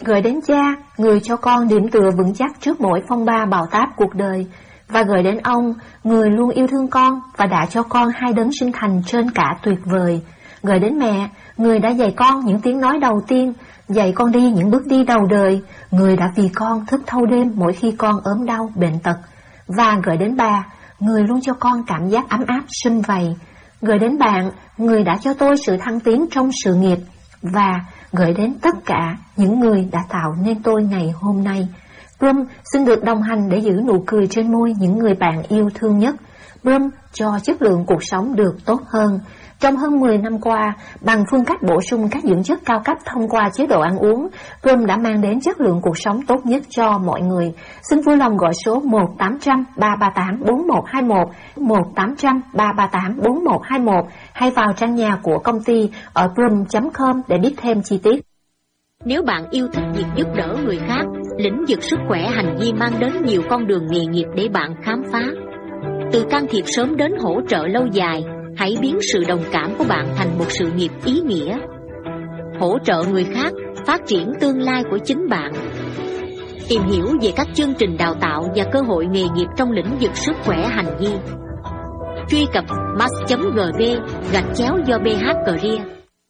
Gửi đến Cha, người cho con điểm tựa vững chắc trước mỗi phong ba bão táp cuộc đời, và gửi đến ông, người luôn yêu thương con và đã cho con hai đấng sinh thành trên cả tuyệt vời. Gửi đến mẹ, người đã dạy con những tiếng nói đầu tiên, dạy con đi những bước đi đầu đời, người đã vì con thức thâu đêm mỗi khi con ốm đau, bệnh tật. Và gửi đến bà, người luôn cho con cảm giác ấm áp, sum vầy. Gửi đến bạn, người đã cho tôi sự thăng tiến trong sự nghiệp. Và gửi đến tất cả những người đã tạo nên tôi ngày hôm nay. Brum xin được đồng hành để giữ nụ cười trên môi những người bạn yêu thương nhất. Brum cho chất lượng cuộc sống được tốt hơn. Trong hơn 10 năm qua, bằng phương cách bổ sung các dưỡng chất cao cấp thông qua chế độ ăn uống, Brum đã mang đến chất lượng cuộc sống tốt nhất cho mọi người. Xin vui lòng gọi số 1-800-338-4121, 1-800-338-4121 hay vào trang nhà của công ty ở brum.com để biết thêm chi tiết. Nếu bạn yêu thích việc giúp đỡ người khác, lĩnh vực sức khỏe hành vi mang đến nhiều con đường nghề nghiệp để bạn khám phá. Từ can thiệp sớm đến hỗ trợ lâu dài, hãy biến sự đồng cảm của bạn thành một sự nghiệp ý nghĩa. Hỗ trợ người khác, phát triển tương lai của chính bạn. Tìm hiểu về các chương trình đào tạo và cơ hội nghề nghiệp trong lĩnh vực sức khỏe hành vi. Truy cập max.gv/do BH Career.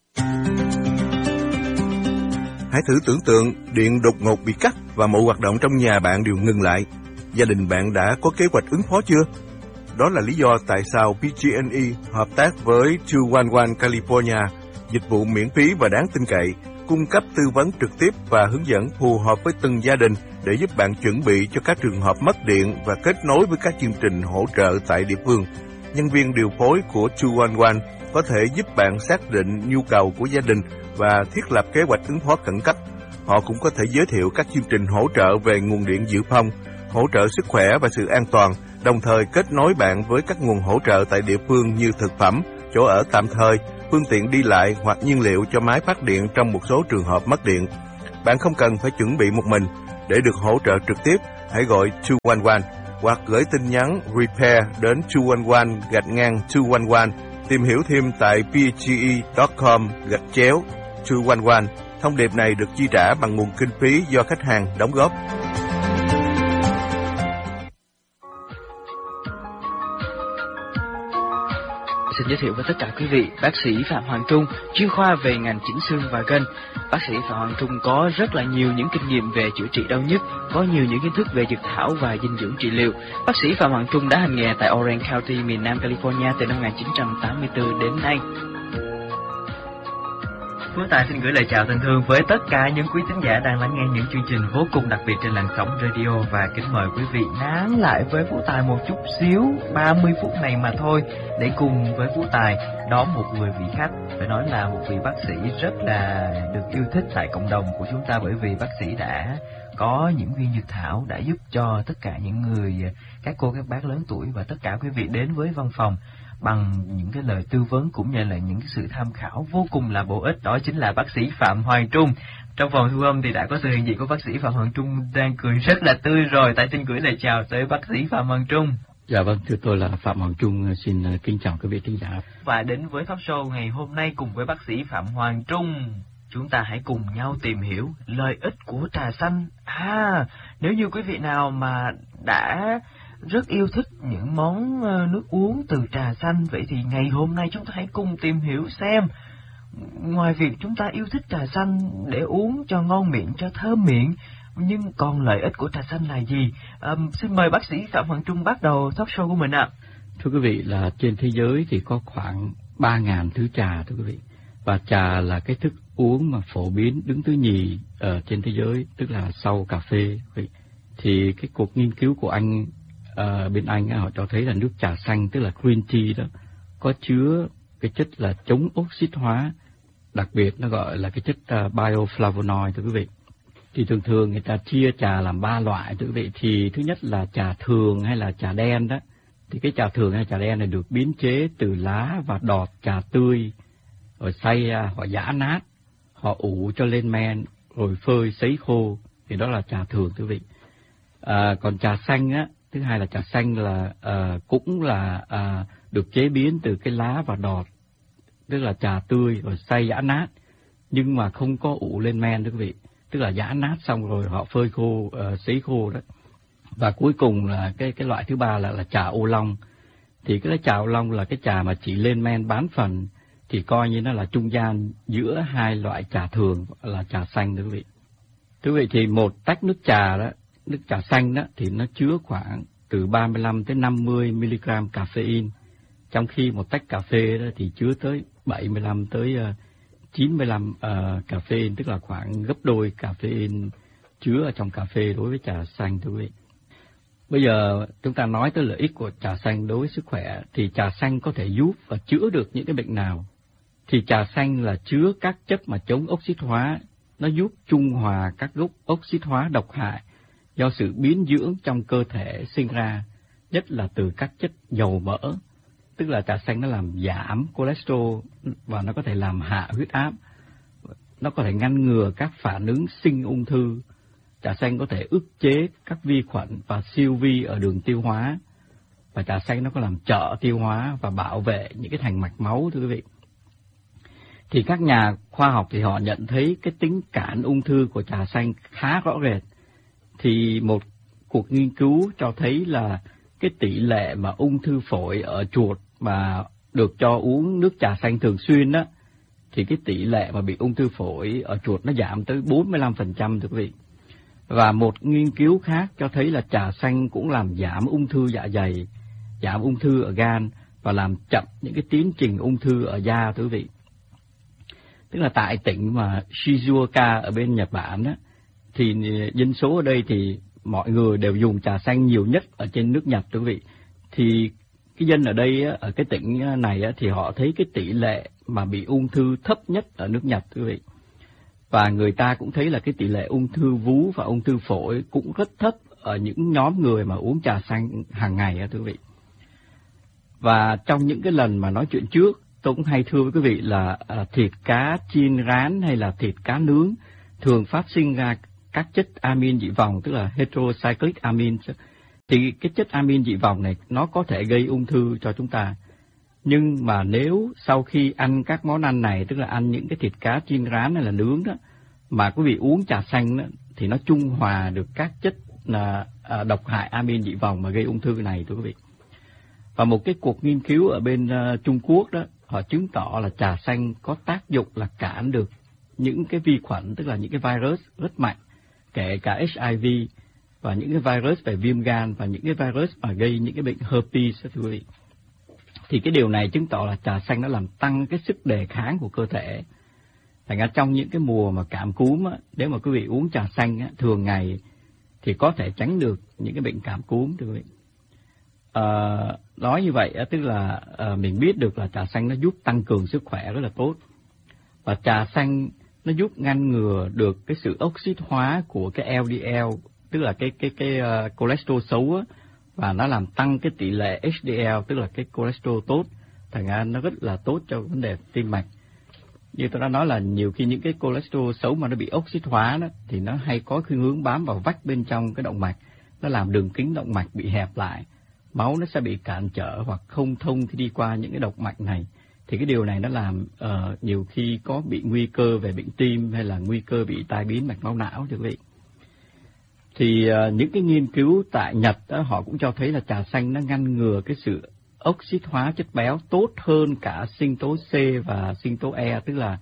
Hãy thử tưởng tượng điện đột ngột bị cắt và mọi hoạt động trong nhà bạn đều ngừng lại. Gia đình bạn đã có kế hoạch ứng phó chưa? Đó là lý do tại sao PG&E hợp tác với 211 California, dịch vụ miễn phí và đáng tin cậy, cung cấp tư vấn trực tiếp và hướng dẫn phù hợp với từng gia đình để giúp bạn chuẩn bị cho các trường hợp mất điện và kết nối với các chương trình hỗ trợ tại địa phương. Nhân viên điều phối của 211 có thể giúp bạn xác định nhu cầu của gia đình và thiết lập kế hoạch ứng phó khẩn cấp. Họ cũng có thể giới thiệu các chương trình hỗ trợ về nguồn điện dự phòng, hỗ trợ sức khỏe và sự an toàn, đồng thời kết nối bạn với các nguồn hỗ trợ tại địa phương như thực phẩm, chỗ ở tạm thời, phương tiện đi lại hoặc nhiên liệu cho máy phát điện trong một số trường hợp mất điện. Bạn không cần phải chuẩn bị một mình. Để được hỗ trợ trực tiếp, hãy gọi 211 hoặc gửi tin nhắn Repair đến 211-211. Tìm hiểu thêm tại pge.com/211. Thông điệp này được chi trả bằng nguồn kinh phí do khách hàng đóng góp. Xin giới thiệu với tất cả quý vị, bác sĩ Phạm Hoàng Trung, chuyên khoa về ngành chỉnh xương và gân. Bác sĩ Phạm Hoàng Trung có rất là nhiều những kinh nghiệm về chữa trị đau nhức, có nhiều những kiến thức về dược thảo và dinh dưỡng trị liệu. Bác sĩ Phạm Hoàng Trung đã hành nghề tại Orange County, miền Nam California từ năm 1984 đến nay. Phú Tài xin gửi lời chào thân thương với tất cả những quý thính giả đang lắng nghe những chương trình vô cùng đặc biệt trên làn sóng radio, và kính mời quý vị nán lại với Phú Tài một chút xíu, 30 phút này mà thôi, để cùng với Phú Tài đón một người vị khách, phải nói là một vị bác sĩ rất là được yêu thích tại cộng đồng của chúng ta, bởi vì bác sĩ đã có những viên dược thảo đã giúp cho tất cả những người, các cô các bác lớn tuổi và tất cả quý vị đến với văn phòng bằng những cái lời tư vấn cũng như là những cái sự tham khảo vô cùng là bổ ích. Đó chính là bác sĩ Phạm Hoàng Trung. Trong phòng thu âm thì đã có sự hiện diện của bác sĩ Phạm Hoàng Trung đang cười rất là tươi rồi. Tại xin gửi lời chào tới bác sĩ Phạm Hoàng Trung. Dạ vâng, thưa tôi là Phạm Hoàng Trung, xin kính chào quý vị thính giả. Và đến với talk show ngày hôm nay cùng với bác sĩ Phạm Hoàng Trung, chúng ta hãy cùng nhau tìm hiểu lợi ích của trà xanh. Nếu như quý vị nào mà đã rất yêu thích những món nước uống từ trà xanh, vậy thì ngày hôm nay chúng ta hãy cùng tìm hiểu xem, ngoài việc chúng ta yêu thích trà xanh để uống cho ngon miệng, cho thơm miệng, nhưng còn lợi ích của trà xanh là gì? Xin mời bác sĩ Phạm Hoàng Trung bắt đầu talk show của mình ạ. Thưa quý vị, là trên thế giới thì có khoảng 3.000 thứ trà, thưa quý vị. Và trà là cái thức uống mà phổ biến đứng thứ nhì ở trên thế giới, tức là sau cà phê. Thì cái cuộc nghiên cứu của bên Anh họ cho thấy là nước trà xanh, tức là green tea đó, có chứa cái chất là chống oxit hóa, đặc biệt nó gọi là cái chất bioflavonoid, thưa quý vị. Thì thường thường người ta chia trà làm 3 loại, thưa quý vị. Thì thứ nhất là trà thường hay là trà đen đó. Thì cái trà thường hay trà đen này được biến chế từ lá và đọt trà tươi, rồi xay họ giã nát, họ ủ cho lên men, rồi phơi sấy khô, thì đó là trà thường, thưa quý vị. Còn trà xanh á, thứ hai là trà xanh là cũng là được chế biến từ cái lá và đọt, tức là trà tươi rồi xay giã nát, nhưng mà không có ủ lên men, thưa quý vị. tức là giã nát xong rồi họ phơi khô, sấy khô đó. Và cuối cùng là cái loại thứ ba là trà ô long. Thì cái trà ô long là cái trà mà chỉ lên men bán phần, thì coi như nó là trung gian giữa hai loại trà thường là trà xanh đó quý vị. Thưa quý vị, thì một tách nước trà đó, nước trà xanh đó thì nó chứa khoảng từ 35 tới 50 mg caffeine, trong khi một tách cà phê đó thì chứa tới 75 tới 95 caffeine, tức là khoảng gấp đôi caffeine chứa ở trong cà phê đối với trà xanh thưa quý vị. Bây giờ chúng ta nói tới lợi ích của trà xanh đối với sức khỏe, thì trà xanh có thể giúp và chữa được những cái bệnh nào? Thì trà xanh là chứa các chất mà chống oxit hóa, nó giúp trung hòa các gốc oxit hóa độc hại do sự biến dưỡng trong cơ thể sinh ra, nhất là từ các chất dầu mỡ. Tức là trà xanh nó làm giảm cholesterol và nó có thể làm hạ huyết áp, nó có thể ngăn ngừa các phản ứng sinh ung thư. Trà xanh có thể ức chế các vi khuẩn và siêu vi ở đường tiêu hóa, và trà xanh nó có làm trợ tiêu hóa và bảo vệ những cái thành mạch máu thưa quý vị. Thì các nhà khoa học thì họ nhận thấy cái tính cản ung thư của trà xanh khá rõ rệt. Thì một cuộc nghiên cứu cho thấy là cái tỷ lệ mà ung thư phổi ở chuột mà được cho uống nước trà xanh thường xuyên đó, thì cái tỷ lệ mà bị ung thư phổi ở chuột nó giảm tới 45% thưa quý vị. Và một nghiên cứu khác cho thấy là trà xanh cũng làm giảm ung thư dạ dày, giảm ung thư ở gan và làm chậm những cái tiến trình ung thư ở da thưa quý vị. Tức là tại tỉnh mà Shizuoka ở bên Nhật Bản á, thì dân số ở đây thì mọi người đều dùng trà xanh nhiều nhất ở trên nước Nhật thưa quý vị. Thì cái dân ở đây á, ở cái tỉnh này á, thì họ thấy cái tỷ lệ mà bị ung thư thấp nhất ở nước Nhật thưa quý vị. Và người ta cũng thấy là cái tỷ lệ ung thư vú và ung thư phổi cũng rất thấp ở những nhóm người mà uống trà xanh hàng ngày á thưa quý vị. Và trong những cái lần mà nói chuyện trước, tôi cũng hay thưa với quý vị là thịt cá chiên rán hay là thịt cá nướng thường phát sinh ra các chất amin dị vòng, tức là heterocyclic amines. Thì cái chất amin dị vòng này nó có thể gây ung thư cho chúng ta. Nhưng mà nếu sau khi ăn các món ăn này, tức là ăn những cái thịt cá chiên rán hay là nướng đó, mà quý vị uống trà xanh đó, thì nó trung hòa được các chất độc hại amin dị vòng mà gây ung thư này thưa quý vị. Và một cái cuộc nghiên cứu ở bên Trung Quốc đó, họ chứng tỏ là trà xanh có tác dụng là cản được những cái vi khuẩn, tức là những cái virus rất mạnh, kể cả HIV và những cái virus về viêm gan và những cái virus mà gây những cái bệnh herpes thưa quý vị. Thì cái điều này chứng tỏ là trà xanh nó làm tăng cái sức đề kháng của cơ thể. Thành ra trong những cái mùa mà cảm cúm á, nếu mà quý vị uống trà xanh á, thường ngày thì có thể tránh được những cái bệnh cảm cúm thưa quý vị. Nói như vậy á, tức là mình biết được là trà xanh nó giúp tăng cường sức khỏe rất là tốt. Và trà xanh nó giúp ngăn ngừa được cái sự oxit hóa của cái LDL, tức là cái cholesterol xấu á, và nó làm tăng cái tỷ lệ HDL, tức là cái cholesterol tốt. Thành ra nó rất là tốt cho vấn đề tim mạch. Như tôi đã nói là nhiều khi những cái cholesterol xấu mà nó bị oxit hóa đó, thì nó hay có khuynh hướng bám vào vách bên trong cái động mạch, nó làm đường kính động mạch bị hẹp lại, máu nó sẽ bị cản trở hoặc không thông khi đi qua những cái động mạch này. Thì cái điều này nó làm nhiều khi có bị nguy cơ về bệnh tim hay là nguy cơ bị tai biến mạch máu não thưa quý vị. Thì những cái nghiên cứu tại Nhật đó, họ cũng cho thấy là trà xanh nó ngăn ngừa cái sự oxit hóa chất béo tốt hơn cả sinh tố C và sinh tố E, tức là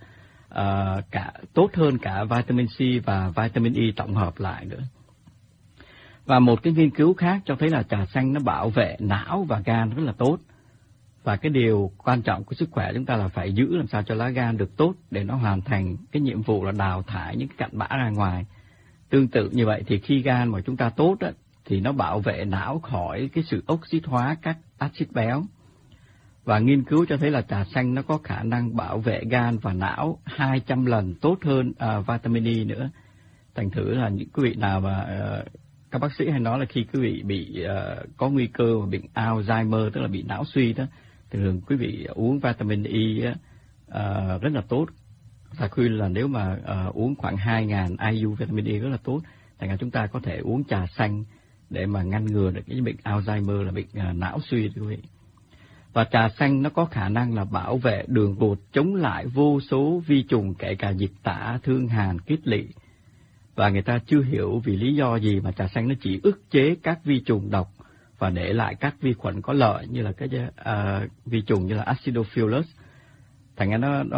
tốt hơn cả vitamin C và vitamin E tổng hợp lại nữa. Và một cái nghiên cứu khác cho thấy là trà xanh nó bảo vệ não và gan rất là tốt. Và cái điều quan trọng của sức khỏe chúng ta là phải giữ làm sao cho lá gan được tốt để nó hoàn thành cái nhiệm vụ là đào thải những cái cặn bã ra ngoài. Tương tự như vậy thì khi gan mà chúng ta tốt á, thì nó bảo vệ não khỏi cái sự oxit hóa các axit béo. Và nghiên cứu cho thấy là trà xanh nó có khả năng bảo vệ gan và não 200 lần tốt hơn vitamin E nữa. Thành thử là những quý vị nào mà các bác sĩ hay nói là khi quý vị bị có nguy cơ mà bệnh Alzheimer, tức là bị não suy đó, thì thường quý vị uống vitamin E rất là tốt. Và khuyên là nếu mà uống khoảng 2.000 IU vitamin E rất là tốt. Thành ra chúng ta có thể uống trà xanh để mà ngăn ngừa được cái bệnh Alzheimer là bệnh não suy thưa quý vị. Và trà xanh nó có khả năng là bảo vệ đường ruột, chống lại vô số vi trùng kể cả dịch tả, thương hàn, kít lỵ. và người ta chưa hiểu vì lý do gì mà trà xanh nó chỉ ức chế các vi trùng độc và để lại các vi khuẩn có lợi như là cái vi trùng như là Acidophilus. Thành ra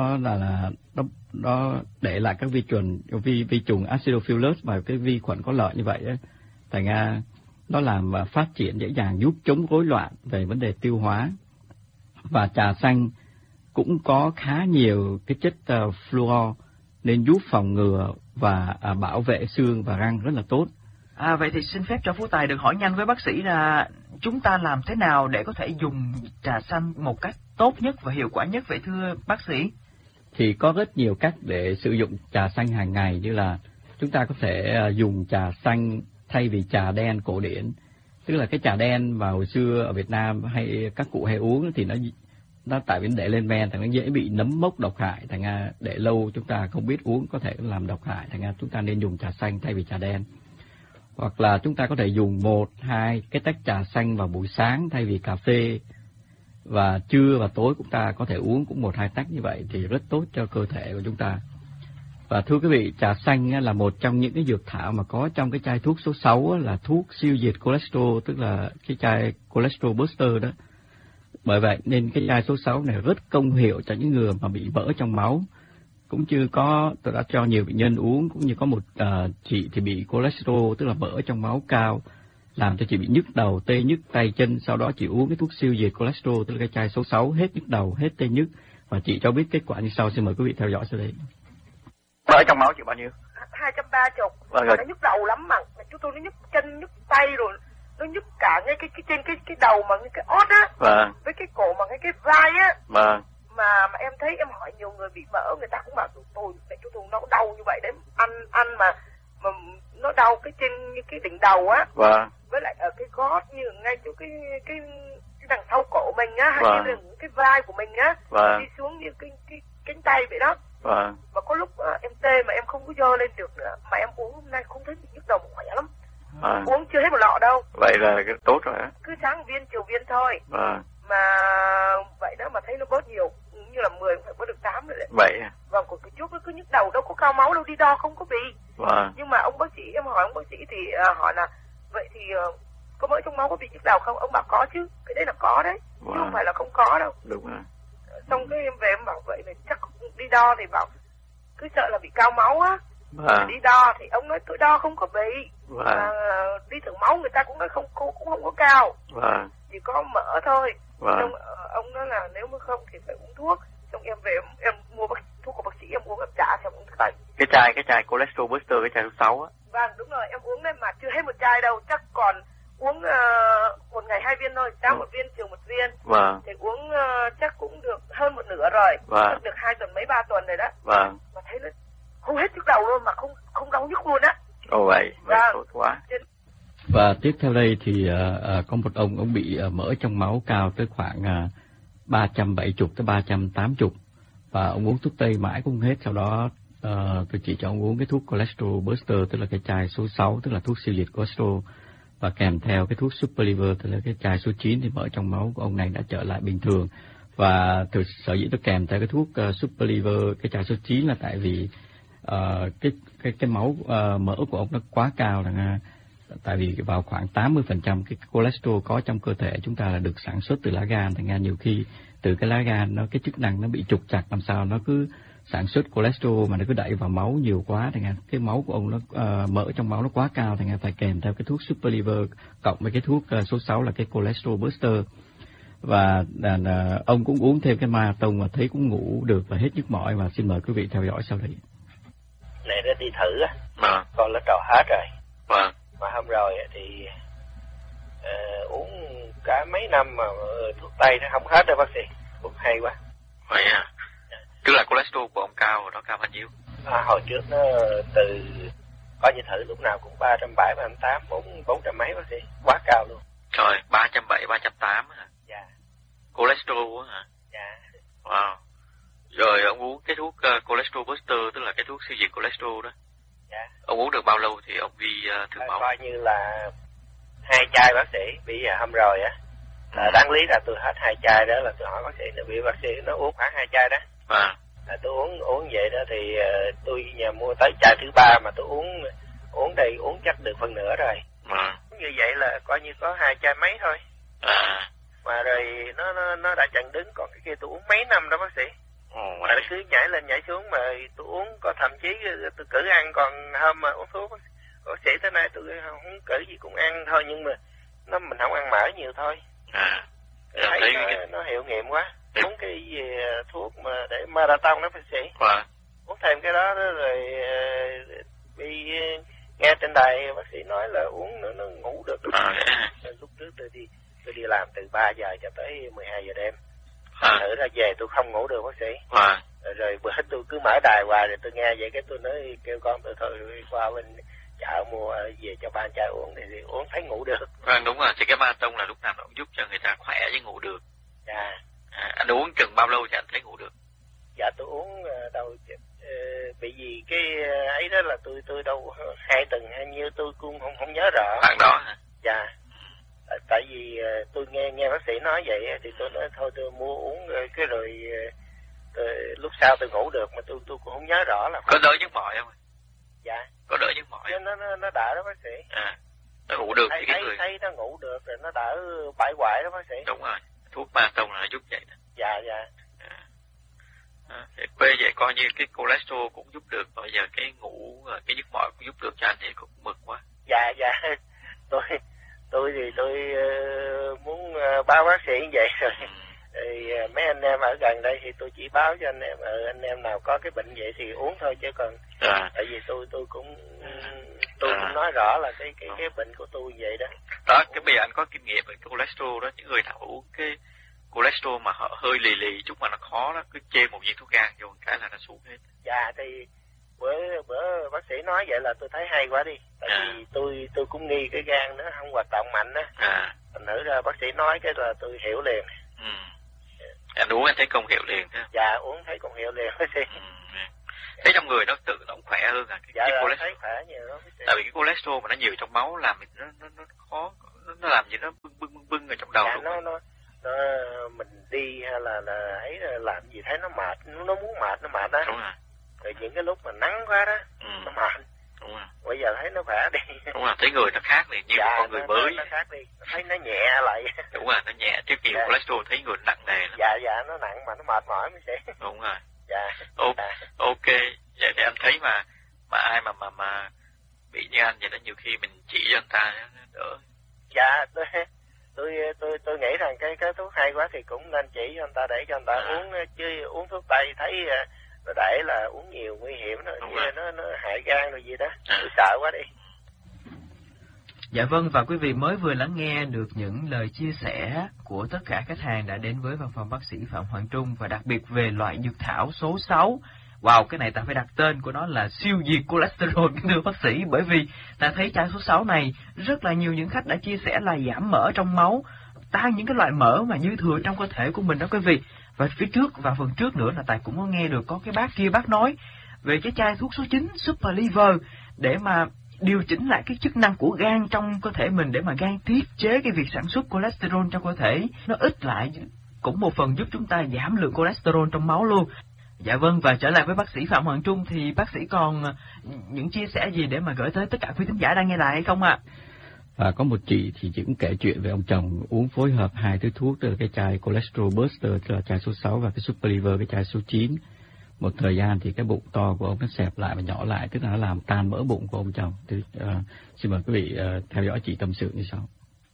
nó để lại các vi trùng Acidophilus và cái vi khuẩn có lợi như vậy ấy. Thành ra nó làm phát triển dễ dàng, giúp chống rối loạn về vấn đề tiêu hóa. Và trà xanh cũng có khá nhiều cái chất fluor nên giúp phòng ngừa và bảo vệ xương và răng rất là tốt. Vậy thì xin phép cho Phú Tài được hỏi nhanh với bác sĩ là chúng ta làm thế nào để có thể dùng trà xanh một cách tốt nhất và hiệu quả nhất vậy thưa bác sĩ? Thì có rất nhiều cách để sử dụng trà xanh hàng ngày, như là chúng ta có thể dùng trà xanh thay vì trà đen cổ điển. Tức là cái trà đen mà hồi xưa ở Việt Nam hay các cụ hay uống thì nó tại vì để lên men thì nó dễ bị nấm mốc độc hại, thành ra để lâu chúng ta không biết uống có thể làm độc hại, thành ra chúng ta nên dùng trà xanh thay vì trà đen. Hoặc là chúng ta có thể dùng 1-2 cái tách trà xanh vào buổi sáng thay vì cà phê, và trưa và tối chúng ta có thể uống cũng 1-2 tách như vậy thì rất tốt cho cơ thể của chúng ta. Và thưa quý vị, trà xanh là một trong những cái dược thảo mà có trong cái chai thuốc số 6 là thuốc siêu diệt cholesterol, tức là cái chai cholesterol booster đó. Bởi vậy nên cái chai số 6 này rất công hiệu cho những người mà bị mỡ trong máu. Cũng như tôi đã cho nhiều bệnh nhân uống, cũng như có một chị thì bị cholesterol, tức là mỡ trong máu cao, làm cho chị bị nhức đầu, tê nhức tay chân. Sau đó chị uống cái thuốc siêu diệt cholesterol, tức là cái chai số 6, hết nhức đầu, hết tê nhức. Và chị cho biết kết quả như sau, xin mời quý vị theo dõi sau đây. Mỡ trong máu chị bao nhiêu? 230. Vâng rồi. Nó nhức đầu lắm mà chúng tôi nó nhức chân, nhức tay rồi. Nó nhức cả ngay cái trên cái đầu mà cái ót á. Vâng. Với cái cổ mà cái vai á. Vâng. Mà em thấy, em hỏi nhiều người bị mỡ, người ta cũng bảo tụi tôi nó đau như vậy đấy, ăn mà nó đau cái trên cái đỉnh đầu á. Vâng. Với lại ở cái gót, như ngay chỗ cái đằng sau cổ mình á, hay vâng. như cái vai của mình á. Vâng. Đi xuống như cái cánh tay vậy đó. Vâng. Và có lúc em tê mà em không có dơ lên được nữa, mà em uống hôm nay không thấy bị nhức đầu, khỏe lắm. Uống chưa hết một lọ đâu. Vậy là tốt rồi á. Cứ sáng viên chiều viên thôi. Vâng. Mà vậy đó mà thấy nó bớt nhiều, như là 10 cũng phải bớt được 8 rồi đấy. Vậy à? Vâng, của cái trước nó cứ nhức đầu, đâu có cao máu đâu, đi đo không có bị. Vâng. Nhưng mà ông bác sĩ, em hỏi ông bác sĩ thì hỏi là vậy thì có mỡ trong máu có bị nhức đầu không? Ông bảo có chứ, cái đấy là có đấy. Vâng. Chứ không phải là không có đâu. Đúng rồi. Xong cái em về em bảo vậy thì chắc đi đo thì bảo cứ sợ là bị cao máu á. Vâng. Đi đo thì ông nói tôi đo không có bị. Vâng. Đi thử máu người ta cũng nói cũng không có cao. Vâng. Chỉ có mỡ thôi. Vâng. Xong ông nói là nếu mà không thì phải uống thuốc. Xong em về em mua thuốc của bác sĩ, em uống, em trả theo uống thuốc. Cái chai cholesterol booster, cái chai số 6 á. Vâng, đúng rồi, em uống đấy mà chưa hết một chai đâu, chắc còn uống một ngày 2 viên thôi, sáng 1 viên, chiều 1 viên. Vâng. Thì uống chắc cũng được hơn một nửa rồi. Vâng. Được 2 tuần mấy 3 tuần rồi đó. Vâng. Mà thấy nó không hết nhức đầu luôn, mà không đau nhức luôn á. Ồ vậy, vâng. Tốt quá. Và tiếp theo đây thì có một ông bị mỡ trong máu cao tới khoảng 370 tới 380, và ông uống thuốc tây mãi cũng không hết. Sau đó tôi chỉ cho ông uống cái thuốc cholesterol booster, tức là cái chai số 6, tức là thuốc siêu diệt cholesterol, và kèm theo cái thuốc super liver, tức là cái chai số 9, thì mỡ trong máu của ông này đã trở lại bình thường. Và sở dĩ tôi kèm theo cái thuốc super liver, cái chai số 9 là tại vì cái máu mỡ của ông nó quá cao, tại vì vào khoảng 80% cái cholesterol có trong cơ thể chúng ta là được sản xuất từ lá gan, thành ra nhiều khi từ cái lá gan cái chức năng nó bị trục trặc, làm sao nó cứ sản xuất cholesterol mà nó cứ đẩy vào máu nhiều quá, thành ra cái máu của ông nó mỡ trong máu nó quá cao, thành ra phải kèm theo cái thuốc super liver cộng với cái thuốc số 6 là cái cholesterol booster. Và ông cũng uống thêm cái marathon mà thấy cũng ngủ được và hết nhức mỏi. Và xin mời quý vị theo dõi sau đây. Này nó đi thử á, con nó trò hết rồi. Mà hôm rồi thì uống cả mấy năm mà thuốc tây nó không hết đâu bác sĩ, cũng hay quá. Vậy à? Tức là cholesterol của ông cao, nó cao bao nhiêu? Hồi trước nó từ coi như thử lúc nào cũng 370, 380, 400 mấy bác sĩ, quá cao luôn. Trời, 370, 380 hả? Dạ. Cholesterol hả? Dạ. Wow. Rồi ông uống cái thuốc cholesterol booster, tức là cái thuốc siêu diệt cholesterol đó. Dạ. Ông uống được bao lâu thì ông đi thử máu? Coi như là 2 chai bác sĩ, bây giờ hôm rồi á, đáng lý là tôi hết 2 chai đó, là tôi hỏi bác sĩ, tại vì bác sĩ nó uống khoảng 2 chai đó. Vâng. Tôi uống vậy đó thì tôi nhà mua tới chai thứ 3 mà tôi uống uống đây uống chắc được phần nửa rồi. Như vậy là coi như có 2 chai mấy thôi. Mà rồi nó đã chặn đứng, còn cái kia tôi uống mấy năm đó bác sĩ. Mà nó cứ nhảy lên nhảy xuống, mà tôi uống có thậm chí tôi cử ăn, còn hôm mà uống thuốc bác sĩ tới nay tôi không cử gì cũng ăn thôi, nhưng mà mình không ăn mỡ nhiều thôi. Thấy nó hiệu nghiệm quá. Uống cái gì thuốc mà để marathon đó bác sĩ. Uống thêm cái đó rồi bị nghe trên đài bác sĩ nói là uống nó ngủ được. Lúc trước tôi đi làm từ 3 giờ cho tới 12 giờ đêm. Thử ra về tôi không ngủ được bác sĩ. Rồi bữa tôi cứ mở đài hoài, rồi tôi nghe vậy cái tôi nói kêu con tôi thôi qua bên chợ mua về cho ba chai uống thì uống thấy ngủ được. Đúng rồi, thì cái marathon là lúc nào nó cũng giúp cho người ta khỏe với ngủ được. Dạ. Anh uống chừng bao lâu thì anh thấy ngủ được? Dạ tôi uống đâu bị gì cái ấy đó là tôi đâu 2 tuần hay nhiêu tôi cũng không nhớ rõ. Khoảng đó hả? Dạ. Tại vì tôi nghe bác sĩ nói vậy thì tôi nói thôi tôi mua uống cái rồi lúc sau tôi ngủ được, mà tôi cũng không nhớ rõ là có đỡ nhức mỏi không? Dạ. Có đỡ nhức mỏi. Nó đỡ đó bác sĩ. Nó ngủ được thì cái người thấy nó ngủ được rồi, nó đỡ bãi hoại đó bác sĩ. Đúng rồi, thuốc marathon là nó giúp vậy đó. Dạ. Thì quê vậy coi như cái cholesterol cũng giúp được, bây giờ cái ngủ cái nhức mỏi cũng giúp được cho anh thì cũng mừng quá. Dạ. Tôi thì tôi muốn báo bác sĩ như vậy rồi. Thì mấy anh em ở gần đây thì tôi chỉ báo cho anh em nào có cái bệnh vậy thì uống thôi, chứ còn tại vì tôi cũng nói rõ là cái bệnh của tôi vậy đó. Đó, cái bây giờ anh có kinh nghiệm về cholesterol đó, những người nào uống cái cholesterol mà họ hơi lì chút mà nó khó đó, cứ chê một viên thuốc gan vô cái là nó xuống hết. Dạ thì bữa bác sĩ nói vậy là tôi thấy hay quá đi, tại vì tôi cũng nghi cái gan nó không hoạt động mạnh á. Thành thử ra bác sĩ nói cái là tôi hiểu liền. Anh uống anh thấy công hiệu liền thế? Dạ uống thấy công hiệu liền bác sĩ. Thấy trong người nó tự động khỏe hơn à? Dạ là thấy khỏe nhiều đó bác sĩ. Tại vì cái cholesterol mà nó nhiều trong máu làm nó khó, nó làm gì nó bưng ở trong đầu. Dạ, nó mình đi hay là ấy làm gì thấy nó mệt, nó muốn mệt nó mệt đó. Đúng rồi. Rồi những cái lúc mà nắng quá đó nó mệt. Đúng rồi. Bây giờ thấy nó khỏe đi. Đúng rồi, thấy người nó khác liền, như một con người mới. Nó khác đi, thấy nó nhẹ lại. Đúng rồi, nó nhẹ, trước kia cholesterol thấy người nặng nề lắm. Dạ, nó nặng mà nó mệt mỏi mới sẽ. Đúng rồi. Dạ. Ok, vậy thì anh thấy mà ai mà bị như anh vậy đó, nhiều khi mình chỉ cho anh ta nó đỡ. Dạ, tôi nghĩ rằng cái thuốc hay quá thì cũng nên chỉ cho anh ta để cho anh ta uống, chứ uống thuốc tây thấy để là uống nhiều nguy hiểm nó hại gan rồi gì đó. Tôi sợ quá đi. Dạ vâng, và quý vị mới vừa lắng nghe được những lời chia sẻ của tất cả khách hàng đã đến với văn phòng bác sĩ Phạm Hoàng Trung, và đặc biệt về loại dược thảo số 6. Wow, cái này ta phải đặt tên của nó là siêu diệt cholesterol, thưa bác sĩ, bởi vì ta thấy chai số 6 này rất là nhiều những khách đã chia sẻ là giảm mỡ trong máu, tan những cái loại mỡ mà dư thừa trong cơ thể của mình đó quý vị. Và phía trước và phần trước nữa là Tài cũng có nghe được có cái bác kia bác nói về cái chai thuốc số 9 Super Liver để mà điều chỉnh lại cái chức năng của gan trong cơ thể mình, để mà gan tiết chế cái việc sản xuất cholesterol trong cơ thể, nó ít lại, cũng một phần giúp chúng ta giảm lượng cholesterol trong máu luôn. Dạ vâng, và trở lại với bác sĩ Phạm Hoàng Trung thì bác sĩ còn những chia sẻ gì để mà gửi tới tất cả quý thính giả đang nghe lại hay không ạ? Và có một chị thì chị cũng kể chuyện về ông chồng uống phối hợp 2 thứ thuốc, tức là cái chai Cholesterol Buster, tức là chai số 6, và cái Super Liver, cái chai số 9. Một thời gian thì cái bụng to của ông nó xẹp lại và nhỏ lại, tức là nó làm tan mỡ bụng của ông chồng. Thì, xin mời quý vị theo dõi chị tâm sự như sau.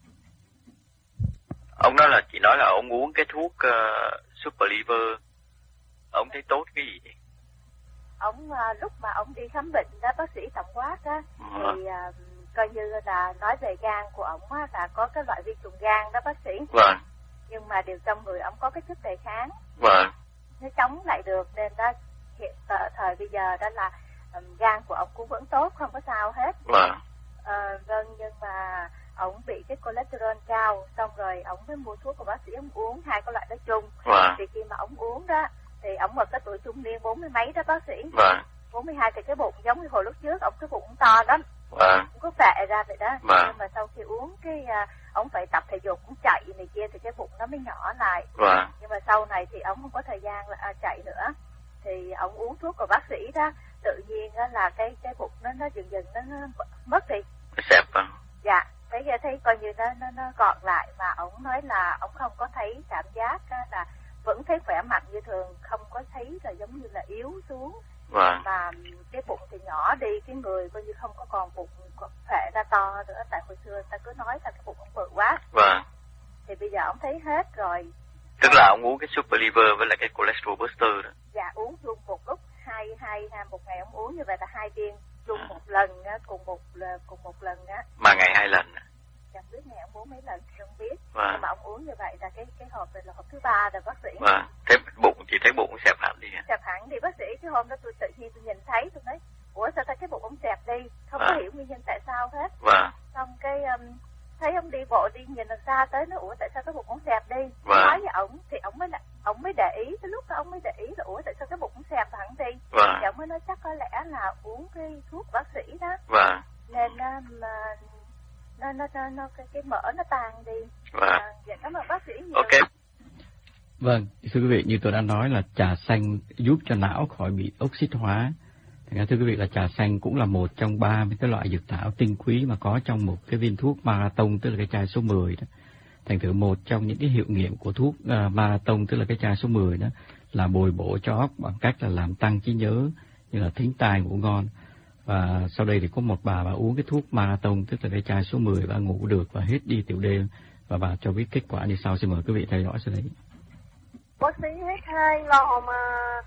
Ông nói là chị nói là ông uống cái thuốc Super Liver, ông thấy tốt cái gì vậy? Ông lúc mà ông đi khám bệnh đó, bác sĩ tổng quát á, thì coi như là nói về gan của ông á, là có cái loại vi trùng gan đó bác sĩ. Vâng. Nhưng mà điều trong người ông có cái sức đề kháng. Vâng. Nó chống lại được, nên đó hiện thời bây giờ đó là gan của ông cũng vẫn tốt, không có sao hết. Vâng. Vâng, nhưng mà ông bị cái cholesterol cao, xong rồi ông mới mua thuốc của bác sĩ ông uống 2 cái loại đó chung. Vâng. Thì khi mà ông uống đó thì ông ở cái tuổi trung niên 40 mấy đó bác sĩ. Vâng. 42 thì cái bụng giống như hồi lúc trước, ông cái bụng to lắm. Vâng. Cũng có phệ ra vậy đó. Vâng. Nhưng mà sau khi uống cái ông phải tập thể dục, cũng chạy này kia thì cái bụng nó mới nhỏ lại. Vâng. Nhưng mà sau này thì ông không có thời gian chạy nữa. Thì ông uống thuốc của bác sĩ đó, tự nhiên đó là cái bụng nó dần dần nó mất đi. Xẹp vào. Dạ, bây giờ thấy coi như nó gọn lại, mà ông nói là ông không có thấy cảm giác là vẫn thấy khỏe mạnh như thường, không có thấy là giống như là yếu xuống. Vâng. Và cái bụng thì nhỏ đi, cái người coi như không có còn bụng phệ ra to nữa. Tại hồi xưa ta cứ nói là cái bụng ông bự quá. Vâng. Thì bây giờ ông thấy hết rồi. Tức là ông uống cái Super Liver với lại cái Cholesterol Booster đó. Dạ, uống chung một lúc, một ngày ông uống như vậy là 2 viên chung một lần á, cùng một lần á. Mà ngày 2 lần. Chẳng biết ngày ông uống mấy lần không biết. Vâng. Nhưng mà ông uống như vậy là cái hộp này là hộp thứ 3 rồi bác sĩ. Vâng. Thế bụng thì thấy bụng xẹp hẳn đi. Xẹp hẳn thì bác sĩ cái hôm đó tôi tự nhiên tôi nhìn thấy, tôi nói ủa sao cái bụng ông xẹp đi, không có hiểu nguyên nhân tại sao hết. Vâng. Xong cái thấy ông đi bộ đi nhìn đằng xa tới, nó ủa tại sao cái bụng ông xẹp đi. Vâng. Nói với ổng thì ổng mới để ý, cái lúc đó ông mới để ý là ủa tại sao cái bụng ông xẹp hẳn đi. Vâng. Thì ổng mới nói chắc có lẽ là uống cái thuốc bác sĩ đó. Vâng. Nên nó cái mỡ nó tan đi. Vâng. Dạ, cảm ơn bác sĩ nhiều. Ok. Vâng, thưa quý vị, như tôi đã nói là trà xanh giúp cho não khỏi bị oxit hóa. Thành ra thưa quý vị là trà xanh cũng là một trong 30 cái loại dược thảo tinh quý mà có trong một cái viên thuốc Marathon, tức là cái chai số 10 đó. Thành thử một trong những cái hiệu nghiệm của thuốc Marathon, tức là cái chai số 10 đó, là bồi bổ cho óc bằng cách là làm tăng trí nhớ, như là thính tai ngủ ngon. Và sau đây thì có một bà uống cái thuốc Marathon, tức là cái chai số 10, và ngủ được và hết đi tiểu đêm, và bà cho biết kết quả như sau. Xin mời quý vị theo dõi sau đấy. Bác sĩ hết 2 lọ mà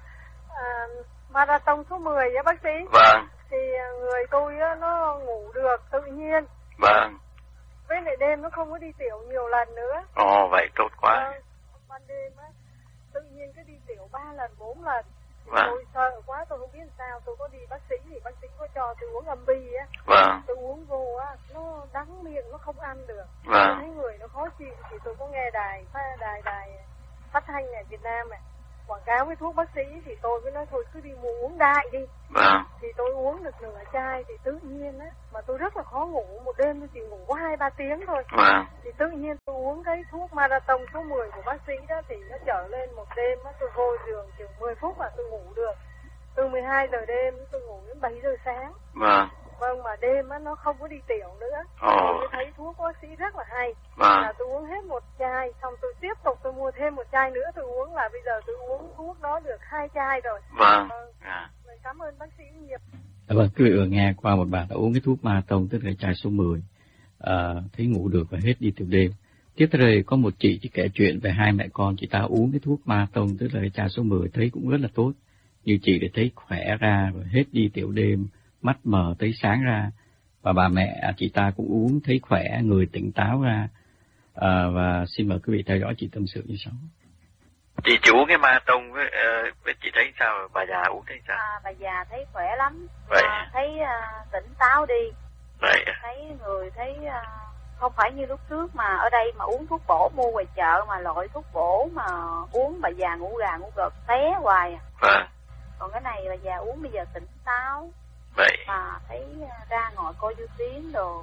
Marathon số 10 á bác sĩ. Vâng. Thì người tôi á, nó ngủ được tự nhiên. Vâng. Với lại đêm nó không có đi tiểu nhiều lần nữa. Ồ, vậy tốt quá. Ban đêm á, tự nhiên cứ đi tiểu 3 lần, 4 lần. Vâng. Tôi sợ quá, tôi không biết sao. Tôi có đi bác sĩ thì bác sĩ có cho tôi uống Ambi á. Vâng. Tôi uống vô á, nó đắng miệng, nó không ăn được. Vâng. Tôi thấy người nó khó chịu thì tôi có nghe đài phát thanh ở Việt Nam này quảng cáo với thuốc bác sĩ, thì tôi mới nói thôi cứ đi mua uống đại đi. Vâng. Thì tôi uống được nửa chai thì tự nhiên á, mà tôi rất là khó ngủ, một đêm tôi chỉ ngủ có 2-3 tiếng thôi. Vâng. Thì tự nhiên tôi uống cái thuốc Marathon số 10 của bác sĩ đó, thì nó trở lên một đêm á, tôi vô giường chừng 10 phút mà tôi ngủ được. Từ 12 giờ đêm tôi ngủ đến 7 giờ sáng. Vâng. Vâng, mà đêm á nó không có đi tiểu nữa. Tôi thấy thuốc bác sĩ rất là hay. Vâng. Là tôi uống hết một chai, xong tôi tiếp tục tôi mua thêm một chai nữa tôi uống, là bây giờ tôi uống thuốc đó được 2 chai rồi. Vâng. Cảm ơn bác sĩ nhiều. Vâng, quý vị vừa nghe qua một bà đã uống cái thuốc Marathon, tức là chai số 10, thấy ngủ được và hết đi tiểu đêm. Tiếp theo đây có một chị kể chuyện về 2 mẹ con chị ta uống cái thuốc Marathon, tức là cái chai số 10, thấy cũng rất là tốt. Như chị để thấy khỏe ra và hết đi tiểu đêm, mắt mờ thấy sáng ra, và bà mẹ chị ta cũng uống thấy khỏe, người tỉnh táo ra. Và xin mời quý vị theo dõi chị tâm sự như sau. Chị uống cái Marathon với chị thấy sao, bà già uống thấy sao? Bà già thấy khỏe lắm. Vậy. Thấy tỉnh táo đi. Vậy. Thấy người thấy không phải như lúc trước mà ở đây mà uống thuốc bổ mua ngoài chợ, mà loại thuốc bổ mà uống bà già ngủ gà ngủ gật té hoài. Vâng. Còn cái này bà già uống bây giờ tỉnh táo. Vậy. Mà thấy ra ngồi coi du tuyến đồ,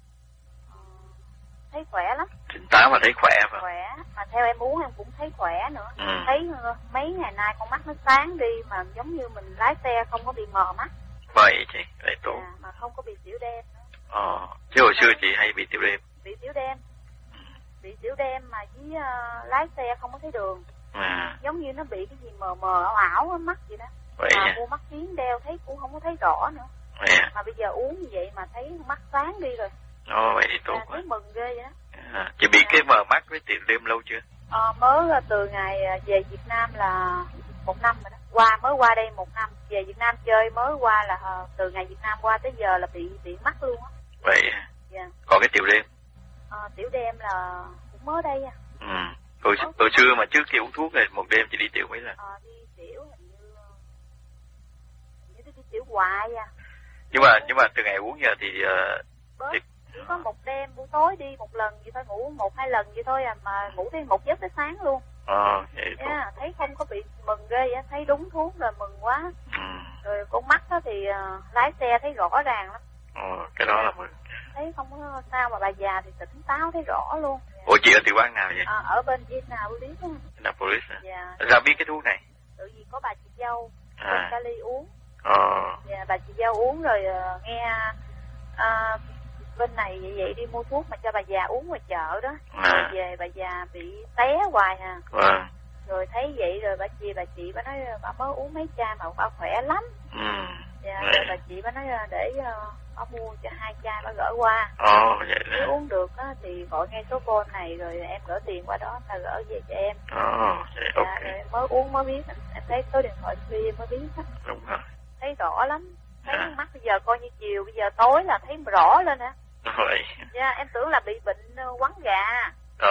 thấy khỏe lắm. Tỉnh táo mà thấy khỏe mà. Khỏe. Mà theo em uống em cũng thấy khỏe nữa. Thấy mấy ngày nay con mắt nó sáng đi, mà giống như mình lái xe không có bị mờ mắt. Vậy chị, vậy tốt. Mà không có bị tiểu đêm nữa. Chứ hồi xưa chị hay bị tiểu đêm. Bị tiểu đêm. Bị tiểu đêm mà với lái xe không có thấy đường. Giống như nó bị cái gì mờ mờ ảo ảo mắt vậy đó. Vậy mà mua mắt kiếng đeo thấy cũng không có thấy rõ nữa. Vậy mà bây giờ uống như vậy mà thấy mắt sáng đi rồi. Vậy thì tốt. Thấy mừng ghê vậy đó. Chị bị cái mờ mắt với tiểu đêm lâu chưa? Mới từ ngày về Việt Nam là 1 năm rồi đó. Mới qua đây 1 năm. Về Việt Nam chơi mới qua là từ ngày Việt Nam qua tới giờ là bị mắt luôn á. Vậy. Dạ. Còn cái tiểu đêm? Tiểu đêm là cũng mới đây à. Hồi xưa mà trước khi uống thuốc này một đêm chị đi tiểu mấy lần? Đi tiểu hình như đi tiểu hoài à. Nhưng mà từ ngày uống giờ thì chỉ có một đêm buổi tối đi một lần vậy thôi, ngủ 1-2 lần vậy thôi à, mà ngủ thêm 1 giấc tới sáng luôn. Vậy thấy không có bị mừng ghê vậy, thấy đúng thuốc rồi mừng quá. Rồi con mắt đó thì lái xe thấy rõ ràng lắm. Cái đó là mừng. Thấy không có sao, mà bà già thì tỉnh táo thấy rõ luôn. Ủa chị ở tiểu bang nào vậy? Ở bên Indianapolis á. Indianapolis hả? Dạ. Sao biết cái thuốc này? Tự vì có bà chị dâu bên Cali uống. Dạ, bà chị giao uống rồi nghe bên này vậy đi mua thuốc mà cho bà già uống ngoài chợ đó. Rồi về bà già bị té hoài à. Rồi thấy vậy rồi bà chị bà nói bà mới uống mấy chai mà bà khỏe lắm. Dạ, rồi bà chị bà nói để bà mua cho 2 chai bà gửi qua. Vậy nếu uống được á thì gọi ngay số phone này rồi em gửi tiền qua đó, ta gửi về cho em. Dạ, rồi em mới uống mới biết, em thấy số điện thoại kia mới biết á. Đúng rồi. Thấy rõ lắm. Thấy mắt bây giờ coi như chiều, bây giờ tối là thấy rõ lên hả? Vậy. Dạ, em tưởng là bị bệnh quắn gà.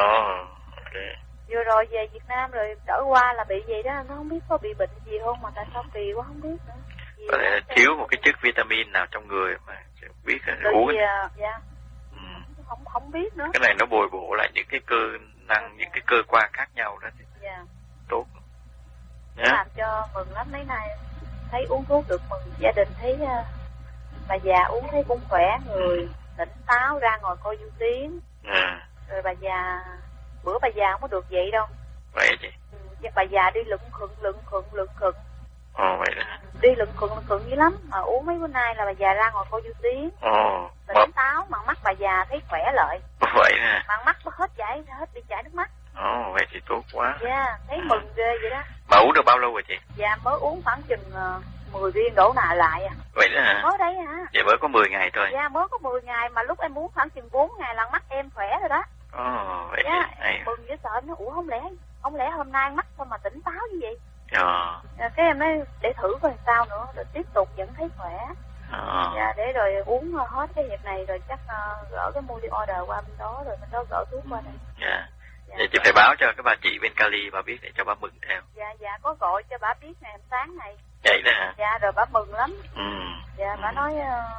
Ok. Vừa rồi về Việt Nam rồi đỡ qua là bị gì đó, nó không biết có bị bệnh gì không mà tại sao kỳ quá không biết nữa. Có thể là thiếu một cái chất vitamin nào trong người mà không biết uống. Dạ. Không biết nữa. Cái này nó bồi bổ lại những cái cơ năng, những cái cơ quan khác nhau đó thì tốt. Làm cho mừng lắm mấy nay. Thấy uống thuốc được mừng, gia đình thấy bà già uống thấy cũng khỏe người, tỉnh táo, ra ngồi coi du tiếng. Rồi bà già, bữa bà già không có được vậy đâu. Vậy chị? Bà già đi lựng khựng. Vậy đó. Đi lựng khựng dữ lắm, mà uống mấy bữa nay là bà già ra ngồi coi du tiếng. Tỉnh táo, mà mắt bà già thấy khỏe lại. Vậy nè. Mà mắt hết đi chảy nước mắt. Vậy thì tốt quá. Dạ, thấy mừng ghê vậy đó. Mà uống được bao lâu rồi chị? Dạ, mới uống khoảng chừng 10 viên đổ lại à. Vậy đó hả? Mới đấy hả? Vậy mới có 10 ngày thôi. Dạ, mới có 10 ngày mà lúc em uống khoảng chừng 4 ngày là mắt em khỏe rồi đó. Vậy dạ, thì mừng dễ sợ, nó không lẽ hôm nay mắt sao mà tỉnh táo như vậy? Cái em nói để thử coi sao nữa, rồi tiếp tục vẫn thấy khỏe. Dạ, để rồi uống hết cái việc này rồi chắc gỡ cái mua đi order qua bên đó rồi bên đó gỡ thuốc qua đây. Dạ. Vậy chị phải báo cho cái bà chị bên Cali bà biết để cho bà mừng theo. Dạ, có gọi cho bà biết ngày hôm sáng này. Vậy đó hả? Dạ, rồi bà mừng lắm. Dạ, bà nói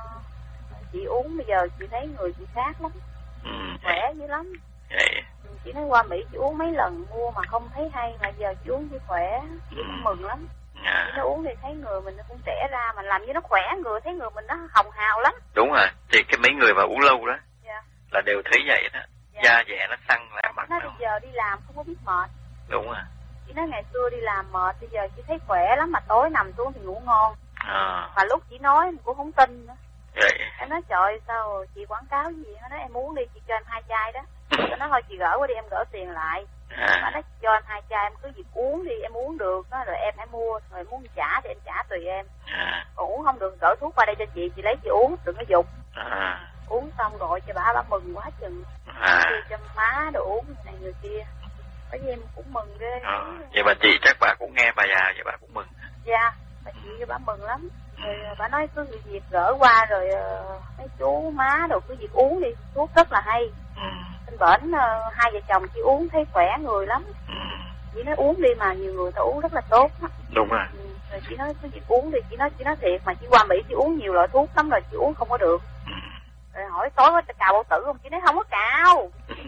chị uống bây giờ chị thấy người chị khác lắm. Khỏe dữ lắm. Vậy. Chị nói qua Mỹ chị uống mấy lần mua mà không thấy hay, mà giờ chị uống chị khỏe, chị cũng mừng lắm. Chị nó uống thì thấy người mình nó cũng trẻ ra, mà làm như nó khỏe người, thấy người mình nó hồng hào lắm. Đúng rồi, thì cái mấy người mà uống lâu đó là đều thấy vậy đó. Da dẻ nó săn lại mặt. Nó bây giờ đi làm không có biết mệt. Đúng rồi. Chị nói ngày xưa đi làm mệt, bây giờ chị thấy khỏe lắm, mà tối nằm xuống thì ngủ ngon. Mà lúc chị nói em cũng không tin nữa. Vậy. Em nói trời sao chị quảng cáo gì, nó nói em uống đi, chị cho em 2 chai đó. Tôi nói thôi chị gửi qua đi, em gửi tiền lại. Bà nói cho em 2 chai, em cứ việc uống đi, em uống được đó, rồi em hãy mua, rồi muốn trả thì em trả tùy em. Còn uống không được gửi thuốc qua đây cho chị lấy chị uống, đừng có dục. Uống xong gọi cho bà mừng quá chừng. Đi cho má đồ uống này người kia. Bởi vì em cũng mừng ghê. Vậy bà chị chắc bà cũng nghe bà già vậy bà cũng mừng. Dạ, bà chị cho bà mừng lắm. Rồi bà nói cứ việc gỡ qua rồi mấy chú má đồ cứ việc uống đi, thuốc rất là hay. Bên bển 2 vợ chồng chị uống thấy khỏe người lắm. Chị nói uống đi mà nhiều người ta uống rất là tốt đó. Đúng rồi. Rồi chị nói cứ việc uống đi, chị nói thiệt mà chị qua Mỹ chị uống nhiều loại thuốc lắm rồi chị uống không có được. Rồi hỏi tối có cào bao tử không? Chị nói không có cào.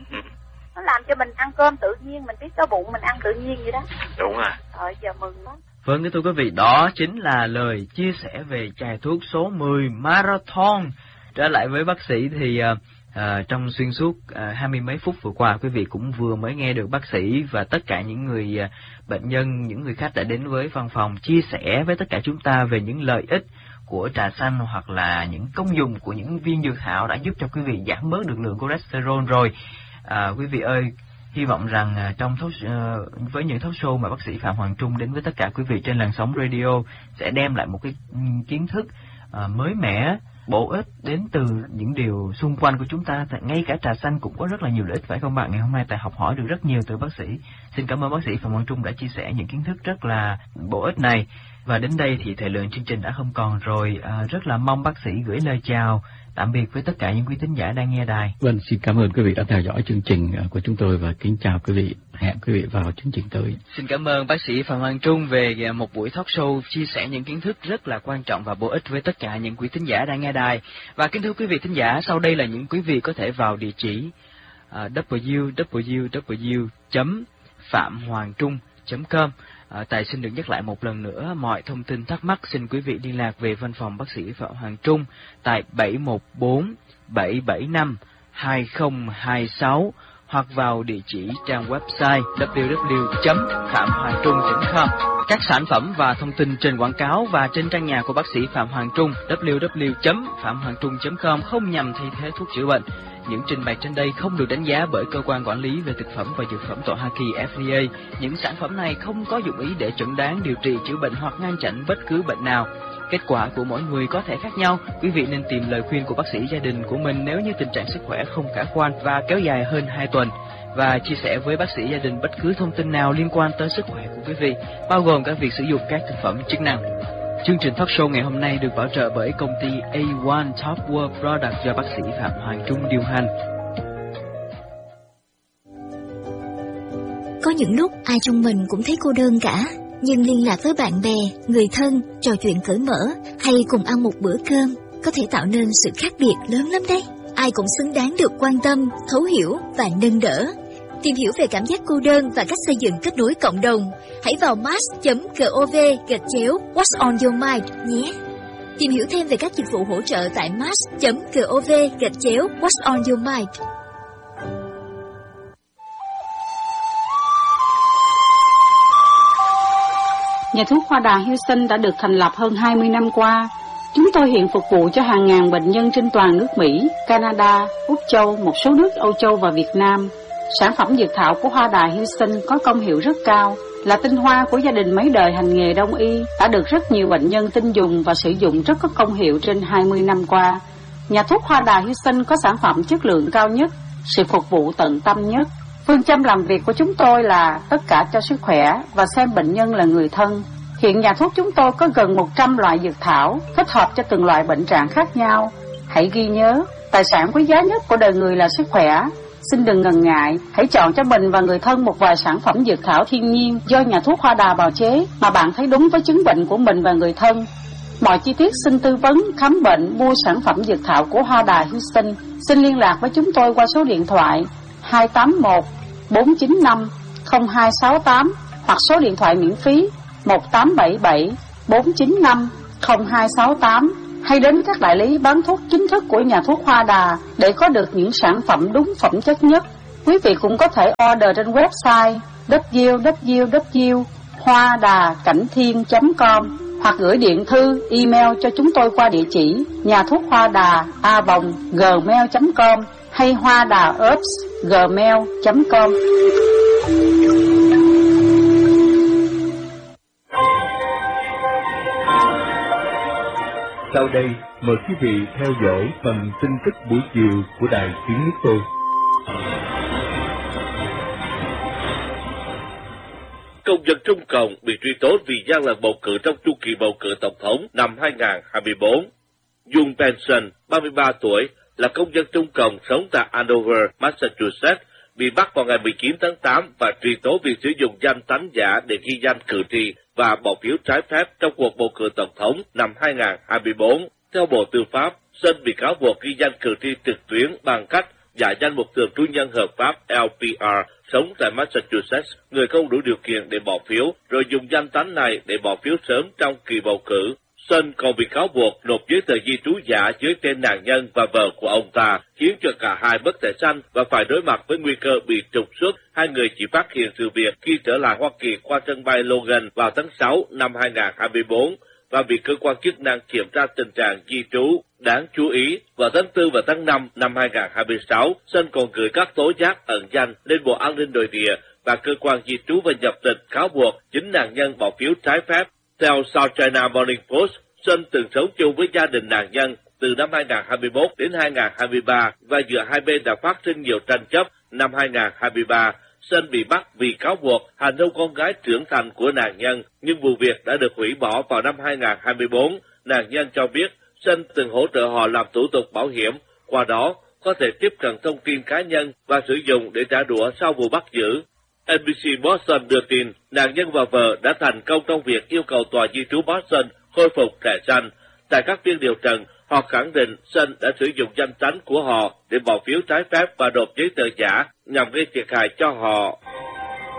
Nó làm cho mình ăn cơm tự nhiên, mình biết có bụng mình ăn tự nhiên vậy đó. Đúng rồi. Rồi giờ mừng lắm. Vâng, thưa quý vị, đó chính là lời chia sẻ về chai thuốc số 10 Marathon. Trở lại với bác sĩ thì trong xuyên suốt 20 mấy phút vừa qua, quý vị cũng vừa mới nghe được bác sĩ và tất cả những người bệnh nhân, những người khách đã đến với văn phòng chia sẻ với tất cả chúng ta về những lợi ích của trà xanh hoặc là những công dụng của những viên dược thảo đã giúp cho quý vị giảm bớt được lượng cholesterol rồi. Quý vị ơi, hy vọng rằng trong với những talk show mà bác sĩ Phạm Hoàng Trung đến với tất cả quý vị trên làn sóng radio sẽ đem lại một cái kiến thức mới mẻ, bổ ích đến từ những điều xung quanh của chúng ta. Ngay cả trà xanh cũng có rất là nhiều lợi ích, phải không bạn? Ngày hôm nay Tài học hỏi được rất nhiều từ bác sĩ. Xin cảm ơn bác sĩ Phạm Hoàng Trung đã chia sẻ những kiến thức rất là bổ ích này. Và đến đây thì thời lượng chương trình đã không còn rồi. Rất là mong bác sĩ gửi lời chào tạm biệt với tất cả những quý thính giả đang nghe đài. Vâng, xin cảm ơn quý vị đã theo dõi chương trình của chúng tôi và kính chào quý vị. Hẹn quý vị vào chương trình tới. Xin cảm ơn bác sĩ Phạm Hoàng Trung về một buổi talk show chia sẻ những kiến thức rất là quan trọng và bổ ích với tất cả những quý thính giả đang nghe đài. Và kính thưa quý vị thính giả, sau đây là những quý vị có thể vào địa chỉ www.phạm-hoàng-trung.com. Tài xin được nhắc lại một lần nữa, mọi thông tin thắc mắc xin quý vị liên lạc về văn phòng bác sĩ Phạm Hoàng Trung tại 714-775-2026 hoặc vào địa chỉ trang website www.phạm.hoàntrung.com. Các sản phẩm và thông tin trên quảng cáo và trên trang nhà của bác sĩ Phạm Hoàng Trung www.phạm.hoàntrung.com không nhằm thay thế thuốc chữa bệnh. Những trình bày trên đây không được đánh giá bởi cơ quan quản lý về thực phẩm và dược phẩm tại Hoa Kỳ FDA. Những sản phẩm này không có dụng ý để chẩn đoán, điều trị, chữa bệnh hoặc ngăn chặn bất cứ bệnh nào. Kết quả của mỗi người có thể khác nhau. Quý vị nên tìm lời khuyên của bác sĩ gia đình của mình nếu như tình trạng sức khỏe không khả quan và kéo dài hơn 2 tuần. Và chia sẻ với bác sĩ gia đình bất cứ thông tin nào liên quan tới sức khỏe của quý vị, bao gồm cả việc sử dụng các thực phẩm chức năng. Chương trình talk show ngày hôm nay được bảo trợ bởi công ty A1 Top World Product do bác sĩ Phạm Hoàng Trung điều hành. Có những lúc ai trong mình cũng thấy cô đơn cả, nhưng liên lạc với bạn bè, người thân, trò chuyện cởi mở hay cùng ăn một bữa cơm có thể tạo nên sự khác biệt lớn lắm đấy. Ai cũng xứng đáng được quan tâm, thấu hiểu và nâng đỡ. Tìm hiểu về cảm giác cô đơn và cách xây dựng kết nối cộng đồng, hãy vào mass.gov/What's on your mind nhé. Tìm hiểu thêm về các dịch vụ hỗ trợ tại mass.gov/What's on your mind. Nhà thuốc Hoa Đà Houston đã được thành lập hơn 20 năm qua. Chúng tôi hiện phục vụ cho hàng ngàn bệnh nhân trên toàn nước Mỹ, Canada, Úc Châu, một số nước Âu Châu và Việt Nam. Sản phẩm dược thảo của Hoa Đà Houston có công hiệu rất cao, là tinh hoa của gia đình mấy đời hành nghề đông y, đã được rất nhiều bệnh nhân tin dùng và sử dụng rất có công hiệu trên 20 năm qua. Nhà thuốc Hoa Đà Houston có sản phẩm chất lượng cao nhất, sự phục vụ tận tâm nhất. Phương châm làm việc của chúng tôi là tất cả cho sức khỏe và xem bệnh nhân là người thân. Hiện nhà thuốc chúng tôi có gần 100 loại dược thảo, thích hợp cho từng loại bệnh trạng khác nhau. Hãy ghi nhớ, tài sản quý giá nhất của đời người là sức khỏe. Xin đừng ngần ngại, hãy chọn cho mình và người thân một vài sản phẩm dược thảo thiên nhiên do nhà thuốc Hoa Đà bào chế mà bạn thấy đúng với chứng bệnh của mình và người thân. Mọi chi tiết xin tư vấn, khám bệnh, mua sản phẩm dược thảo của Hoa Đà Houston. Xin liên lạc với chúng tôi qua số điện thoại 281 495 0268 hoặc số điện thoại miễn phí 1877 495 0268, hay đến các đại lý bán thuốc chính thức của nhà thuốc Hoa Đà để có được những sản phẩm đúng phẩm chất nhất. Quý vị cũng có thể order trên website www.hoadacảnhthiên.com hoặc gửi điện thư, email cho chúng tôi qua địa chỉ nhà thuốc Hoa Đà @gmail.com hay hoadaherbs@gmail.com. Sau đây, mời quý vị theo dõi phần tin tức buổi chiều của Đài Tiếng Nước Tôi. Công dân Trung Cộng bị truy tố vì gian lận bầu cử trong chu kỳ bầu cử tổng thống năm 2024. Jung Benson, 33 tuổi, là công dân Trung Cộng sống tại Andover, Massachusetts, bị bắt vào ngày 19 tháng 8 và truy tố vì sử dụng danh tánh giả để ghi danh cử tri và bỏ phiếu trái phép trong cuộc bầu cử tổng thống năm 2024. Theo Bộ Tư pháp, Sơn bị cáo buộc ghi danh cử tri trực tuyến bằng cách giả danh một thường trú nhân hợp pháp LPR sống tại Massachusetts, người không đủ điều kiện để bỏ phiếu, rồi dùng danh tánh này để bỏ phiếu sớm trong kỳ bầu cử. Sơn còn bị cáo buộc nộp giấy tờ di trú giả dưới tên nạn nhân và vợ của ông ta, khiến cho cả hai bất thẻ xanh và phải đối mặt với nguy cơ bị trục xuất. Hai người chỉ phát hiện sự việc khi trở lại Hoa Kỳ qua sân bay Logan vào tháng 6 năm 2024 và bị cơ quan chức năng kiểm tra tình trạng di trú. Đáng chú ý, vào tháng 4 và tháng 5 năm 2026, Sơn còn gửi các tố giác ẩn danh lên Bộ An ninh Nội địa và cơ quan di trú và nhập tịch cáo buộc chính nạn nhân bỏ phiếu trái phép. Theo South China Morning Post, Sơn từng sống chung với gia đình nạn nhân từ năm 2021 đến 2023 và giữa hai bên đã phát sinh nhiều tranh chấp. Năm 2023, Sơn bị bắt vì cáo buộc hành hung con gái trưởng thành của nạn nhân, nhưng vụ việc đã được hủy bỏ vào năm 2024. Nạn nhân cho biết Sơn từng hỗ trợ họ làm thủ tục bảo hiểm, qua đó có thể tiếp cận thông tin cá nhân và sử dụng để trả đũa sau vụ bắt giữ. NBC Boston đưa tin nạn nhân và vợ đã thành công trong việc yêu cầu tòa di trú Boston khôi phục thẻ xanh. Tại các phiên điều trần, họ khẳng định Sơn đã sử dụng danh tánh của họ để bỏ phiếu trái phép và nộp giấy tờ giả nhằm gây thiệt hại cho họ.